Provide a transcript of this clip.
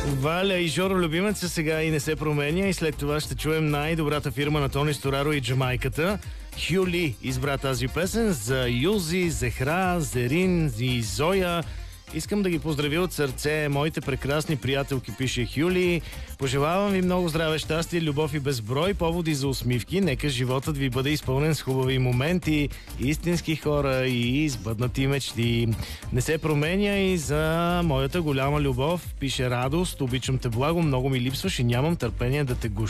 Валя и Жоро любимеца сега и не се променя, и след това ще чуем най-добрата фирма на Тони Стораро и Джамайката. Хюли избра тази песен за Юзи, Зехра, Зерин и Зоя. Искам да ги поздравя от сърце, моите прекрасни приятелки, пише Хюли. Пожелавам ви много здраве, щастие, любов и безброй поводи за усмивки. Нека животът ви бъде изпълнен с хубави моменти, истински хора и избъднати мечти. Не се променя и за моята голяма любов, пише Радост. Обичам те благо, много ми липсваш и нямам търпение да те гуша.